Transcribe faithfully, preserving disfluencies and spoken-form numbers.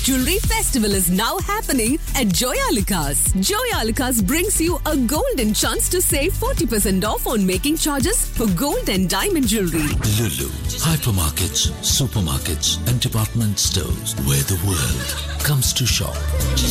Jewelry Festival is now happening at Joyalukas. Joyalukas brings you a golden chance to save forty percent off on making charges for gold and diamond jewelry. Lulu, hypermarkets, supermarkets, and department stores where the world comes to shop.